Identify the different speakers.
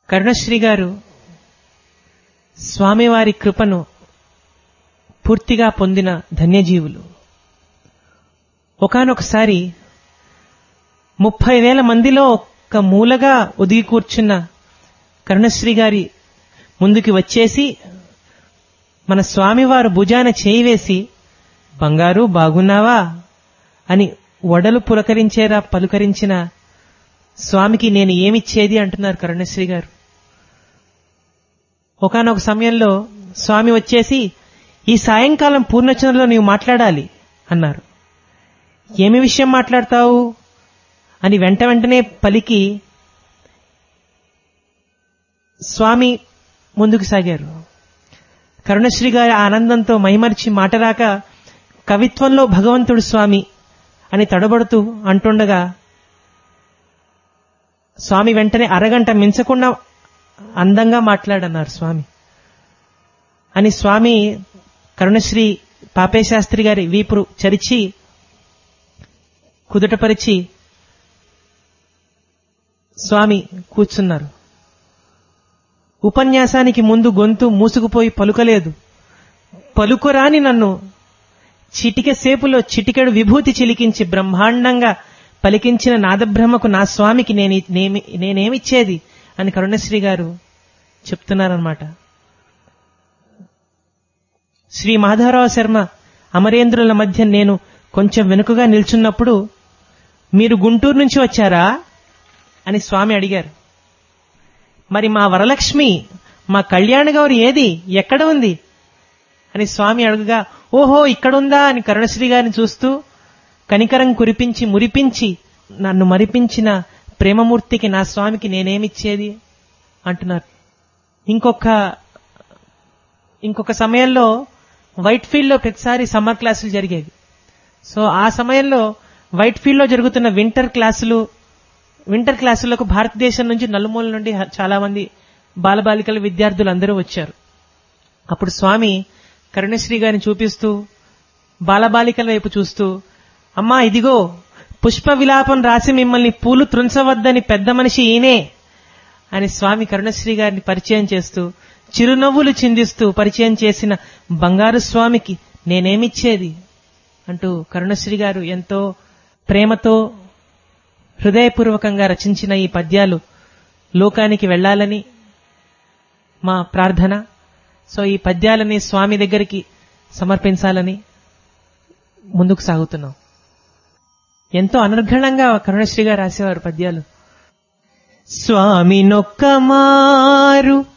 Speaker 1: కరుణశ్రీ గారు స్వామివారి కృపను పూర్తిగా పొందిన ధన్యజీవులు. ఒకానొకసారి 30,000 మందిలో ఒక్క మూలగా ఒదిగి కూర్చున్న కరుణశ్రీ గారి ముందుకి వచ్చేసి మన స్వామివారు భుజాన చేయి వేసి, బంగారు బాగున్నావా అని వడలు పులకరించేలా పలుకరించిన స్వామికి నేను ఏమిచ్చేది అంటున్నారు కరుణశ్రీ గారు. ఒకానొక సమయంలో స్వామి వచ్చేసి, ఈ సాయంకాలం పూర్ణచంద్రలో నీవు మాట్లాడాలి అన్నారు. ఏమి విషయం మాట్లాడతావు అని వెంటనే పలికి స్వామి ముందుకు సాగారు. కరుణశ్రీ గారి ఆనందంతో మైమరిచి మాటరాక, కవిత్వంలో భగవంతుడు స్వామి అని తడబడుతూ అంటుండగా స్వామి వెంటనే అరగంట మించకుండా అందంగా మాట్లాడన్నారు స్వామి అని స్వామి కరుణశ్రీ పాపేశాస్త్రి గారి వీపురు చరిచి కుదుటపరిచి స్వామి కూర్చున్నారు. ఉపన్యాసానికి ముందు గొంతు మూసుకుపోయి పలుకలేదు. పలుకురాని నన్ను చిటికె సేపులో చిటికెడు విభూతి చిలికించి బ్రహ్మాండంగా పలికించిన నాదబ్రహ్మకు నా స్వామికి నేనేమిచ్చేది అని కరుణశ్రీ గారు చెప్తున్నారన్నమాట. శ్రీ మాధవరావు శర్మ అమరేంద్రుల మధ్య నేను కొంచెం వెనుకగా నిల్చున్నప్పుడు, మీరు గుంటూరు నుంచి వచ్చారా అని స్వామి అడిగారు. మరి మా వరలక్ష్మి, మా కళ్యాణ గౌరి ఏది, ఎక్కడ ఉంది అని స్వామి అడుగుగా, ఓహో ఇక్కడుందా అని కరుణశ్రీ గారిని చూస్తూ కనికరం కురిపించి మురిపించి నన్ను మరిపించిన ప్రేమమూర్తికి నా స్వామికి నేనేమిచ్చేది అంటున్నారు. ఇంకొక సమయంలో వైట్ ఫీల్డ్ లో ప్రతిసారి సమ్మర్ క్లాసులు జరిగేవి. సో ఆ సమయంలో వైట్ ఫీల్డ్ లో జరుగుతున్న వింటర్ క్లాసులకు భారతదేశం నుంచి నలుమూల నుండి చాలా మంది బాలబాలికల విద్యార్థులు అందరూ వచ్చారు. అప్పుడు స్వామి కరుణశ్రీ గారిని చూపిస్తూ బాలబాలికల వైపు చూస్తూ, అమ్మా ఇదిగో పుష్ప విలాపం రాసి మిమ్మల్ని పూలు త్రుంచవద్దని పెద్ద మనిషి ఈయనే అని స్వామి కరుణశ్రీ గారిని పరిచయం చేస్తూ చిరునవ్వులు చిందిస్తూ పరిచయం చేసిన బంగారు స్వామికి నేనేమిచ్చేది అంటూ కరుణశ్రీ గారు ఎంతో ప్రేమతో హృదయపూర్వకంగా రచించిన ఈ పద్యాలు లోకానికి వెళ్లాలని మా ప్రార్థన. సో ఈ పద్యాలని స్వామి దగ్గరికి సమర్పించాలని ముందుకు సాగుతున్నాం. ఎంతో అనర్ఘణంగా కరుణశ్రీ గారు రాసేవారు పద్యాలు. స్వామి నొక్క మారు